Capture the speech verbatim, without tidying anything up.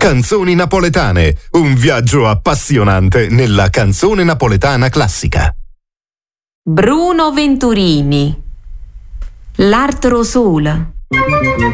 Canzoni napoletane, un viaggio appassionante nella canzone napoletana classica. Bruno Venturini, L'Artro Sola.